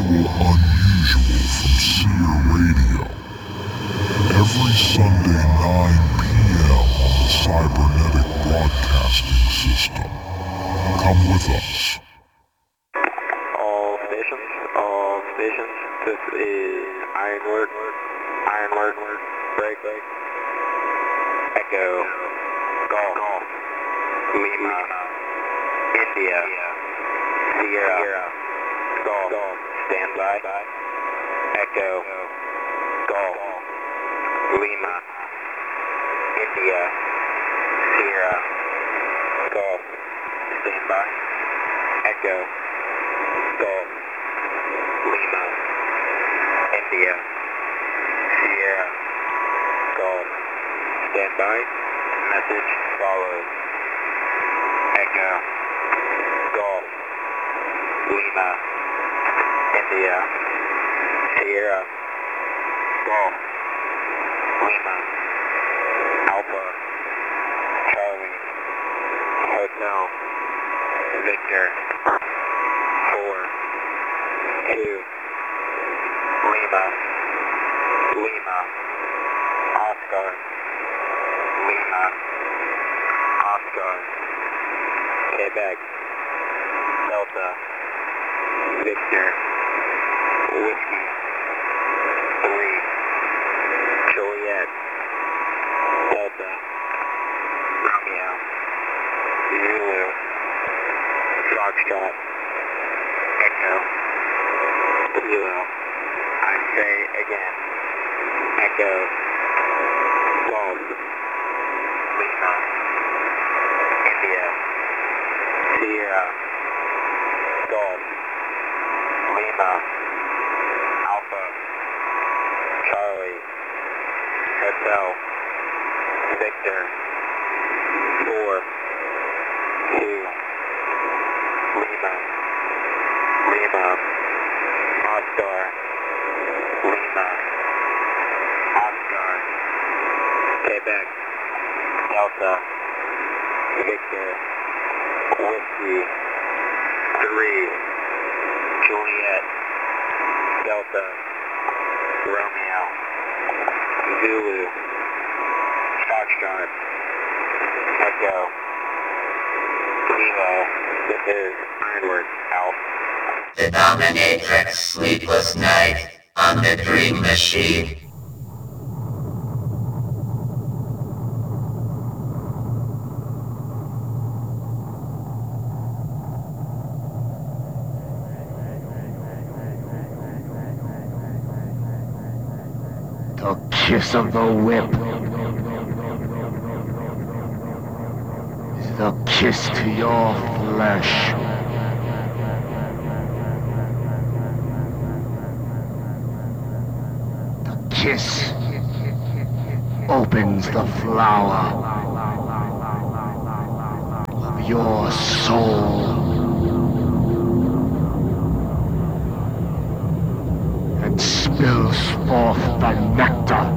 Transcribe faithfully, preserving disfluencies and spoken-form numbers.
Unusual from Seer Radio. Every Sunday nine p.m. on the Cybernetic Broadcasting System. Come with us. All stations, all stations, this is Ironwork, Ironwork, break, break, Echo, Golf, Lima, India, Sierra, Golf, standby, Echo, Golf, Lima, India, Sierra, Golf, standby, Echo, Golf, Lima, India, Sierra, Golf, standby, message follows, Echo, Golf, Lima, India, Sierra, Golf, Lima, Alpha, Charlie, Hotel, Victor, four, two, Lima, Lima, Oscar, Lima, Oscar, Quebec, Delta, Victor, Whiskey, three, Juliet, Delta, Romeo, Zulu, Foxtrot, Echo, Kilo, I say again, Echo, Golf, Lima, India, Sierra, Golf, Lima, Alpha, Charlie, Hotel, Victor, four, two, Lima, Lima, Oscar, Lima, Oscar, Quebec, Delta, Victor, Whiskey, three, Juliet, Delta, Romeo, Zulu, Foxtrot, Echo, Kilo, this is Ironwork, out. The Dominatrix Sleepless Night on the Dream Machine. The kiss of the whip is the kiss to your flesh. The kiss opens the flower of your soul and spills forth the nectar